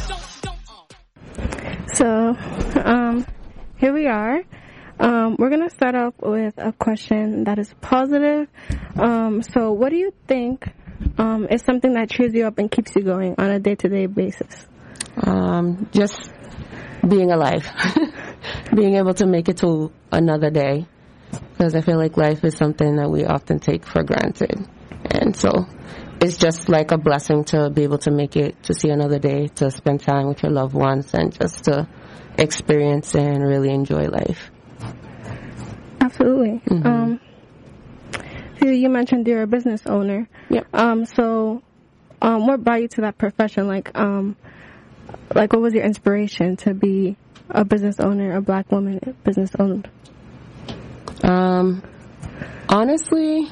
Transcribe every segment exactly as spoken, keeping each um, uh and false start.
So, um, here we are. Um, we're going to start off with a question that is positive. Um, so what do you think um, is something that cheers you up and keeps you going on a day-to-day basis? Um, just being alive. Being able to make it to another day. Because I feel like life is something that we often take for granted. And so it's just like a blessing to be able to make it, to see another day, to spend time with your loved ones, and just to experience and really enjoy life. Absolutely. Mm-hmm. Um, so you mentioned you're a business owner. Yep. Um, so um, what brought you to that profession? Like, um, like what was your inspiration to be a business owner, a black woman business owner? Um, honestly,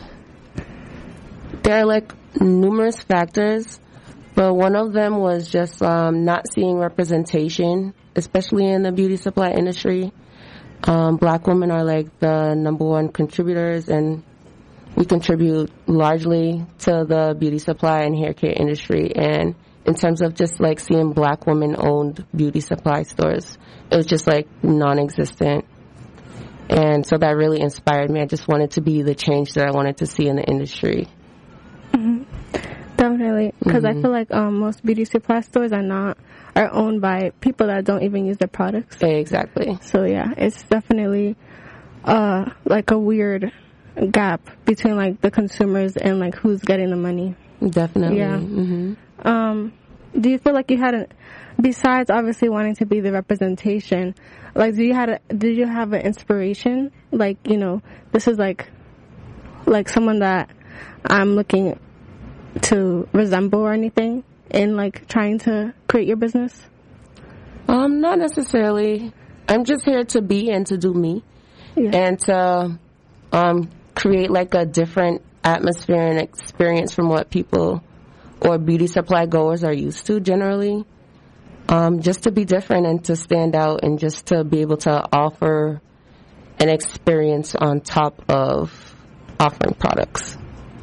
there are like numerous factors, but one of them was just um, not seeing representation, especially in the beauty supply industry. Um, black women are like the number one contributors, and we contribute largely to the beauty supply and hair care industry. And in terms of just like seeing black women-owned beauty supply stores, it was just like non-existent. And so that really inspired me. I just wanted to be the change that I wanted to see in the industry. Mm-hmm. Definitely, because mm-hmm. I feel like um, most beauty supply stores are not are owned by people that don't even use their products. Exactly. So yeah, it's definitely uh, like a weird gap between like the consumers and like who's getting the money. Definitely. Yeah. Mm-hmm. Um, do you feel like you had a, besides obviously wanting to be the representation, like do you had a, did you have an inspiration? Like, you know, this is like like someone that I'm looking to resemble or anything in like trying to create your business? Um, not necessarily. I'm just here to be and to do me, yeah. and to um create like a different atmosphere and experience from what people or beauty supply goers are used to generally. Um, just to be different and to stand out and just to be able to offer an experience on top of offering products.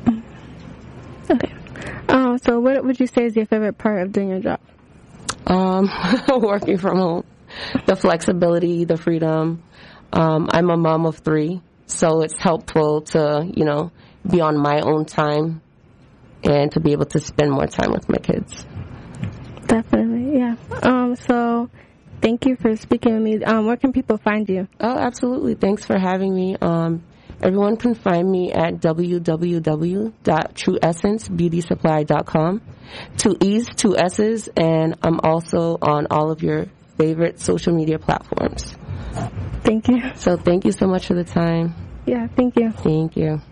Okay. Um, so what would you say is your favorite part of doing your job? Um, working from home. The flexibility, the freedom. Um, I'm a mom of three, so it's helpful to, you know, be on my own time and to be able to spend more time with my kids. Definitely, yeah. Um, so thank you for speaking with me. Um, where can people find you? Oh, absolutely. Thanks for having me. Um, everyone can find me at w w w dot true essence beauty supply dot com. Two E's, two S's, and I'm also on all of your favorite social media platforms. Thank you. So thank you so much for the time. Yeah, thank you. Thank you.